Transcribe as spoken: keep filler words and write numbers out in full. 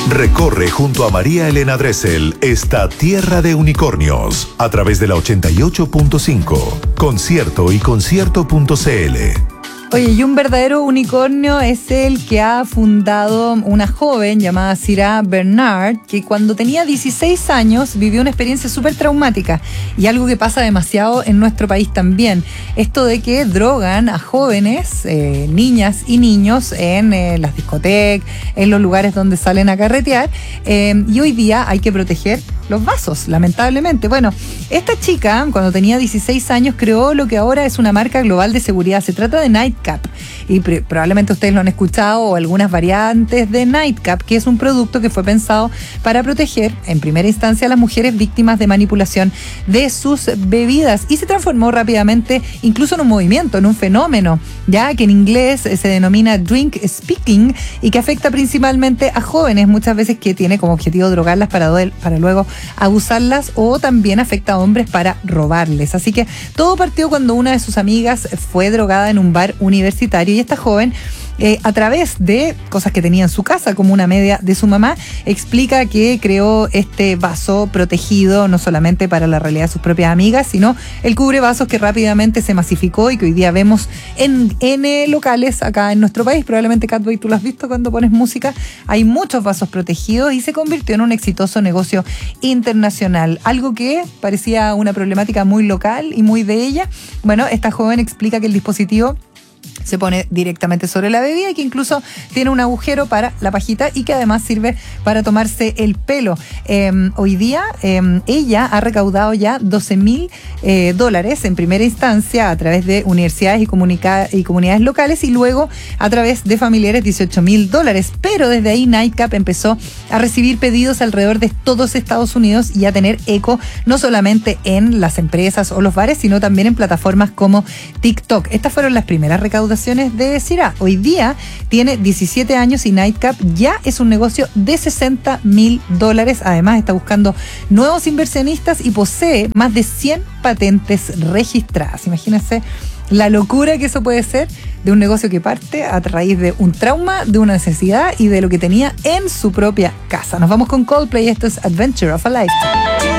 Recorre junto a María Elena Dressel esta tierra de unicornios a través de la ochenta y ocho punto cinco, concierto y concierto punto cl. Oye, y un verdadero unicornio es el que ha fundado una joven llamada Cira Bernard, que cuando tenía dieciséis años vivió una experiencia súper traumática y algo que pasa demasiado en nuestro país también. Esto de que drogan a jóvenes, eh, niñas y niños en eh, las discotecas, en los lugares donde salen a carretear, eh, y hoy día hay que proteger los vasos, lamentablemente. Bueno, esta chica, cuando tenía dieciséis años, creó lo que ahora es una marca global de seguridad. Se trata de Nightcap. Y pre- probablemente ustedes lo han escuchado, o algunas variantes de Nightcap, que es un producto que fue pensado para proteger, en primera instancia, a las mujeres víctimas de manipulación de sus bebidas. Y se transformó rápidamente, incluso en un movimiento, en un fenómeno, ya que en inglés se denomina drink speaking y que afecta principalmente a jóvenes, muchas veces, que tiene como objetivo drogarlas para, do- para luego abusarlas, o también afecta a hombres para robarles. Así que todo partió cuando una de sus amigas fue drogada en un bar universitario, y esta joven, Eh, a través de cosas que tenía en su casa, como una media de su mamá, explica que creó este vaso protegido no solamente para la realidad de sus propias amigas, sino el cubrevasos que rápidamente se masificó y que hoy día vemos en N locales acá en nuestro país. Probablemente, Catboy, tú lo has visto cuando pones música. Hay muchos vasos protegidos y se convirtió en un exitoso negocio internacional. Algo que parecía una problemática muy local y muy de ella. Bueno, esta joven explica que el dispositivo se pone directamente sobre la bebida y que incluso tiene un agujero para la pajita y que además sirve para tomarse el pelo. Eh, hoy día eh, ella ha recaudado ya doce mil eh, dólares en primera instancia a través de universidades y, comunica- y comunidades locales, y luego a través de familiares dieciocho mil dólares. Pero desde ahí Nightcap empezó a recibir pedidos alrededor de todos Estados Unidos y a tener eco no solamente en las empresas o los bares, sino también en plataformas como TikTok. Estas fueron las primeras recaudaciones de Cira. Hoy día tiene diecisiete años y Nightcap ya es un negocio de sesenta mil dólares. Además, está buscando nuevos inversionistas y posee más de cien patentes registradas. Imagínense la locura que eso puede ser de un negocio que parte a raíz de un trauma, de una necesidad y de lo que tenía en su propia casa. Nos vamos con Coldplay. Esto es Adventure of a Lifetime.